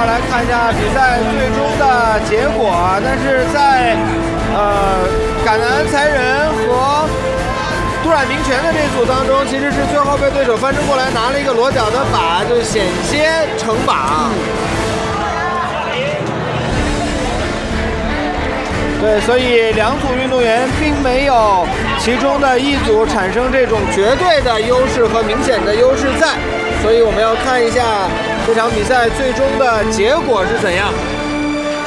来看一下比赛最终的结果。但是在赶南才人和杜冉明泉的这组当中，其实是最后被对手翻身过来拿了一个裸脚的把，就险些成把。对，所以两组运动员并没有其中的一组产生这种绝对的优势和明显的优势在，所以我们要看一下这场比赛最终的结果是怎样。